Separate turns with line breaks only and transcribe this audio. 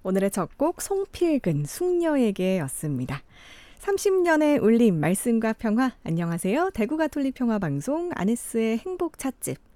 오늘의 첫 곡 송필근 숙녀에게였습니다. 30년의 울림 말씀과 평화. 안녕하세요. 대구가톨릭 평화방송 아네스의 행복 찻집